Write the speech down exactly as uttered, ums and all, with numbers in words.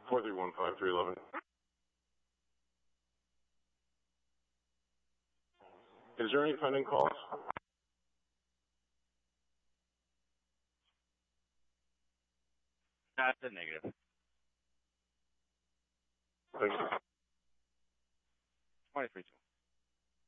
four three one five three eleven. Is there any pending calls? That's a negative. Thank you. twenty-three two.